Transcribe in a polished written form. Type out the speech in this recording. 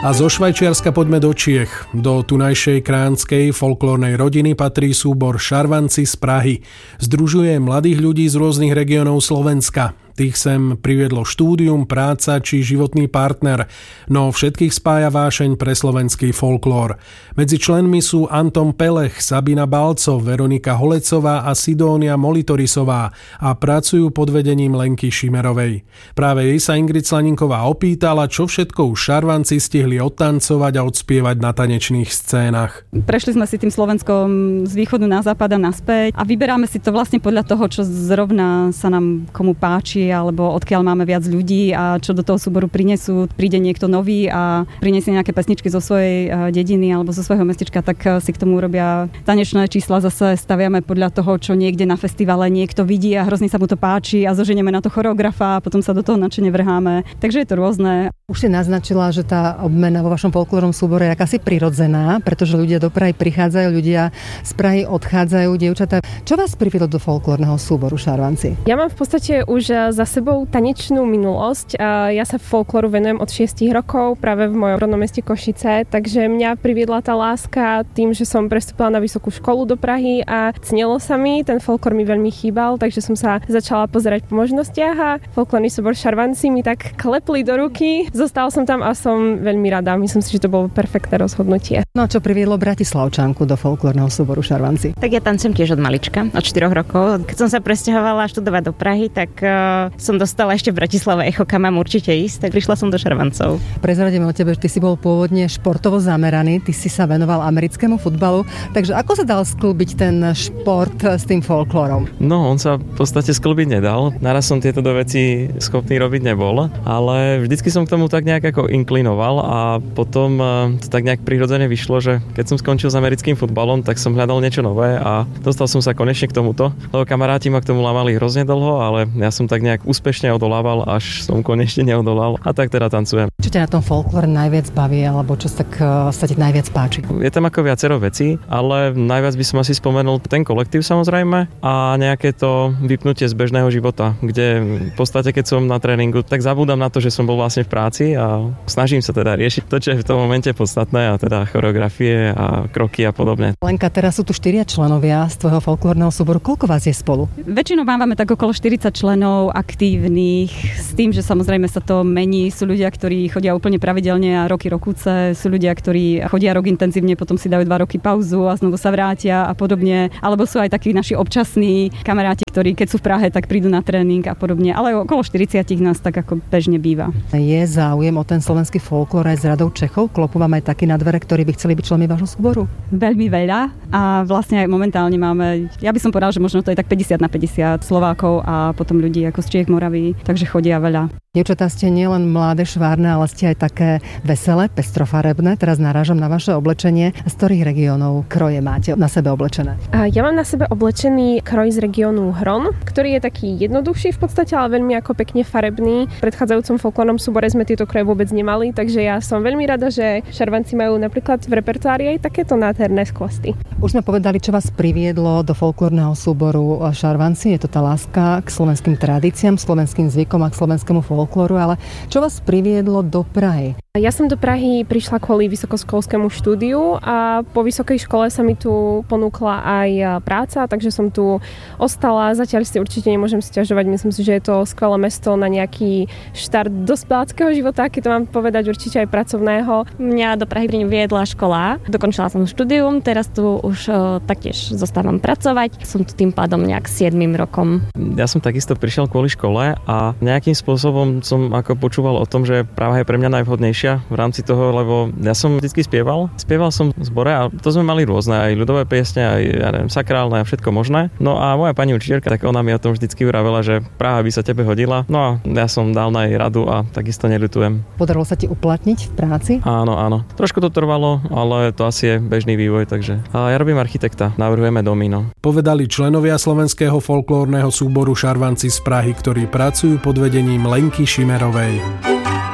A zo Švajčiarska poďme do Čiech. Do tunajšej kránskej folklórnej rodiny patrí súbor Šarvanci z Prahy. Združuje mladých ľudí z rôznych regiónov Slovenska. Tých sem priviedlo štúdium, práca či životný partner, no všetkých spája vášeň pre slovenský folklór. Medzi členmi sú Anton Pelech, Sabina Balco, Veronika Holecová a Sidónia Molitorisová a pracujú pod vedením Lenky Šimerovej. Práve jej sa Ingrid Slaninková opýtala, čo všetko už Šarvanci stihli odtancovať a odspievať na tanečných scénach. Prešli sme si tým Slovenskom z východu na západ a naspäť a vyberáme si to vlastne podľa toho, čo zrovna sa nám komu páči, alebo odkiaľ máme viac ľudí a čo do toho súboru prinesú. Príde niekto nový a prinesie nejaké pesničky zo svojej dediny alebo zo svojho mestečka, tak si k tomu urobia tanečné čísla. Zase staviame podľa toho, čo niekde na festivale niekto vidí a hrozne sa mu to páči a zoženieme na to choreografa a potom sa do toho nadšene vrháme. Takže je to rôzne. Už si naznačila, že tá obmena vo vašom folklórnom súbore je akási prirodzená, pretože ľudia do Prahy prichádzajú, ľudia z Prahy odchádzajú, dievčatá. Čo vás priviedlo do folklórneho súboru Šarvanci? Ja mám v podstate už za sebou tanečnú minulosť. Ja sa folklóru venujem od 6 rokov práve v mojom rodnom meste Košice, takže mňa priviedla tá láska tým, že som prestúpila na vysokú školu do Prahy a cnilo sa mi, ten folklór mi veľmi chýbal, takže som sa začala pozerať po možnostiach a folklórny súbor Šarvanci mi tak klepli do ruky. Zostala som tam a som veľmi rada. Myslím si, že to bolo perfektné rozhodnutie. No a čo priviedlo Bratislavčanku do folklórneho súboru Šarvanci? Tak ja tancujem tiež od malička, od 4 rokov. Keď som sa presťahovala študovať do Prahy, tak som dostala ešte v Bratislave echo, kam mám určite ísť, tak prišla som do Šarvancov. Prezradíme o tebe, že ty si bol pôvodne športovo zameraný, ty si sa venoval americkému futbalu, takže ako sa dal sklbiť ten šport s tým folklórom? No, on sa v podstate sklbiť nedal. Naraz som tieto dve veci schopný robiť nebol, ale vždycky som k tomu tak nejak ako inklinoval a potom to tak nejak prirodzene vyšlo, že keď som skončil s americkým futbalom, tak som hľadal niečo nové a dostal som sa konečne k tomuto, lebo kamaráti ma k tomu lámali hrozne dlho, ale ja som tak nejak úspešne odolával, až som konečne neodolal a tak teda tancujem. Čo ťa na tom folklóre najviac baví, alebo čo sa ti najviac páči? Je tam ako viacero vecí, ale najviac by som asi spomenul ten kolektív samozrejme a nejaké to vypnutie z bežného života, kde v podstate keď som na tréningu, tak zabúdam na to, že som bol vlastne v práci a snažím sa teda riešiť to, čo je v tom momente podstatné a teda choreografie a kroky a podobne. Lenka, teraz sú tu 4 členovia z tvojho folklórneho súboru. Koľko vás je spolu? Väčšinou máme tak okolo 40 členov aktívnych, s tým, že samozrejme sa to mení. Sú ľudia, ktorí chodia úplne pravidelne a roky rokúce, sú ľudia, ktorí chodia rok intenzívne, potom si dajú 2 roky pauzu a znovu sa vrátia a podobne. Alebo sú aj takí naši občasní kamaráti, ktorí keď sú v Prahe, tak prídu na tréning a podobne. Ale okolo 40 nás tak ako bežne býva. Je záujem o ten slovenský folklór aj z radou Čechov? Klopú vám aj takí na dvere, ktorí by chceli byť členmi vášho súboru? Veľmi veľa a vlastne aj momentálne máme, ja by som povedala, že možno to je tak 50/50 Slovákov a potom ľudí ako z Čiech, Moravy, takže chodia veľa. Dievčatá, ste nielen mladé, švárne, ale ste aj také veselé, pestrofarebné. Teraz narážam na vaše oblečenie. Z ktorých regiónov kroje máte na sebe oblečené? Ja mám na sebe oblečený kroj z regiónu Hron, ktorý je taký jednoduchší v podstate, ale veľmi ako pekne farebný. V predchádzajúcom folklórnom súbore sme tieto kroje vôbec nemali, takže ja som veľmi rada, že Šarvanci majú napríklad v repertoári aj takéto nádherné skvosty. Už sme povedali, čo vás priviedlo do folklórneho súboru Šarvanci. Je to tá láska k slovenským tradíciám, slovenským zvykom a k slovenskému folklóru, ale čo vás priviedlo do Prahy? Ja som do Prahy prišla kvôli vysokoškolskému štúdiu a po vysokej škole sa mi tu ponúkla aj práca, takže som tu ostala. Zatiaľ si určite nemôžem sťažovať. Myslím si, že je to skvelé mesto na nejaký štart dospeláckého života, keď to mám povedať, určite aj pracovného. Mňa do Prahy viedla škola. Dokončila som štúdium, teraz tu už taktiež zostávam pracovať. Som tu tým pádom nejak 7 rokom. Ja som takisto prišiel kvôli škole a nejakým spôsobom som ako počúval o tom, že Praha je pre mňa najvhodnejšia v rámci toho, lebo ja som vždycky spieval som v zbore a to sme mali rôzne, aj ľudové piesne, aj ja neviem, sakrálne a všetko možné. No a moja pani učiteľka, tak ona mi o tom vždycky vravela, že Praha by sa tebe hodila. No a ja som dal na jej radu a takisto neľutujem. Podarilo sa ti uplatniť v práci? Áno. Trošku to trvalo, ale to asi je bežný vývoj, takže. A ja robím architekta, navrhujeme domino. Povedali členovia slovenského folklórneho súboru Šarvanci z Prahy, ktorí pracujú pod vedením Lenky Šimerovej.